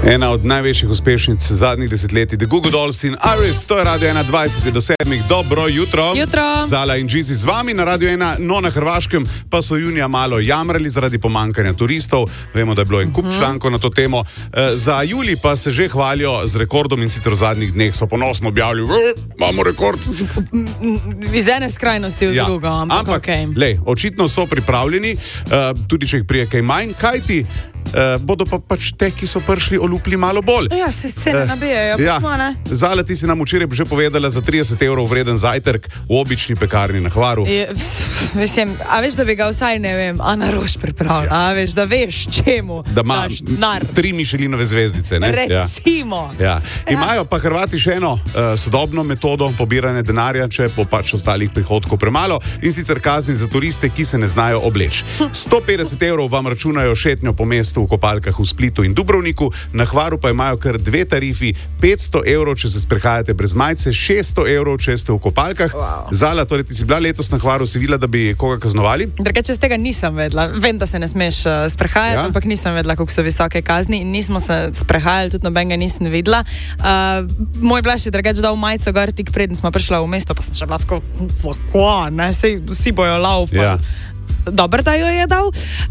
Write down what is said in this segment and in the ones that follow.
Ena od največjih uspešnic zadnjih desetletij, The Goo Goo Dolls in Iris, to je Radio 1, 20 do 7. Dobro jutro. Jutro. Zala in Džizi z vami na Radio 1, no na Hrvaškem pa so junija malo jamrali zaradi pomankanja turistov. Vemo, da je bilo en kup člankov na to temo. Za julij pa se že hvalijo z rekordom in sicer v zadnjih dneh so ponosno objavili, imamo rekord. Iz ene skrajnosti v drugo, ampak okay. Lej, očitno so pripravljeni, tudi če jih prije kaj manj, kajti bodo pa pač te, ki so prišli, olupili malo bolj. Ja, se scene nabijajo. Ja. Zala, ti si nam včeraj že povedala za 30 evrov vreden zajtrk v obični pekarni na Hvaru. Mislim, a veš, da bi ga vsaj, ne vem, Ana Roš pripravila, a veš, da veš čemu. Da ima 3 Michelinove zvezdice, ne? Recimo. Ja. Imajo pa Hrvati še eno sodobno metodo pobiranja denarja, če bo pač ostalih prihodkov premalo, in sicer kazni za turiste, ki se ne znajo obleči. 150 evrov vam računajo šetnjo po mestu v kopalkah v Splitu in Dubrovniku, na Hvaru pa imajo kar 2 tarifi, 500 evrov, če se sprehajate brez majice, 600 evrov, če ste v kopalkah. Wow. Zala, torej ti si bila letos na Hvaru, si videla, da bi koga kaznovali? Drugače z tega nisem vedela. Vem, da se ne smeš sprehajati, ampak nisem vedela, kako so visoke kazni in nismo se sprehajali, tudi nobenega nisem videla. Moj blaž je drugače dal majico gor tik preden smo prišla v mesto, pa sem še bila tako, zakon, ne, sej vsi bojo laufali. Ja. Dobro, da jo je dal.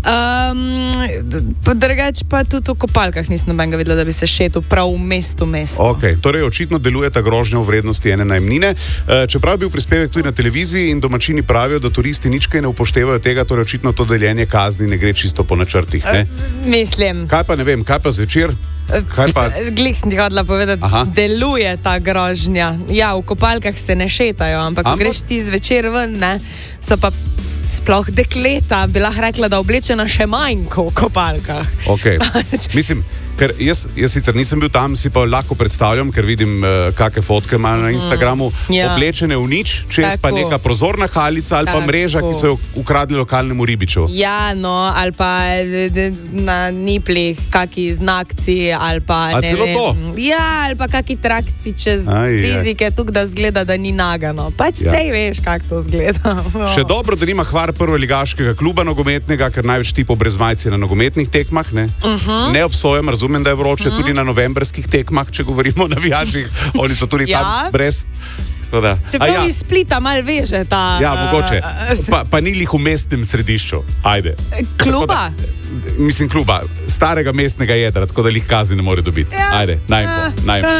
Drugače pa tudi v kopalkah nisem nobenega videla, da bi se šetil prav v mestu. Ok, torej očitno deluje ta grožnja v vrednosti ene najemnine. Čeprav je bil prispevek tudi na televiziji in domačini pravijo, da turisti nič kaj ne upoštevajo tega, torej očitno to deljenje kazni ne gre čisto po načrtih. Ne? Mislim. Kaj pa ne vem, kaj pa zvečer? Glih sem ti hodila povedati, deluje ta grožnja. Ja, v kopalkah se ne šetajo, ampak ko greš ti zvečer ven, ne, so pa sploh dekleta, bi lahko rekla, da oblečena še manj v kopalkah. Ok, mislim, ker jaz sicer nisem bil tam, si pa lahko predstavljam, ker vidim, kakšne fotke imajo na Instagramu, oblečene v nič, čez pa neka prozorna halica ali pa mreža, ki so jo ukradli lokalnemu ribiču. Ja, no, ali pa na niplih kaki znakci, ali pa ne vem. To? Ja, ali pa kaki trakci čez fizike, tukaj da zgleda, da ni nagano. Pač sej veš, kak to zgleda. Še dobro, da nima Hvar prvoligaškega kluba nogometnega, ker največ tipov brez majice na nogometnih tekmah, ne? Ne obsojam, razumem, da je vroče tudi na novembrskih tekmah, če govorimo o navijačih, oni so tudi tam brez. Čeprav iz Splita malo veže ta... Ja, mogoče. Pa ni lih v mestnem središču. Ajde. Kluba? Mislim, kluba. Starega mestnega jedra, tako da lih kazni ne more dobiti. Ajde, najmo.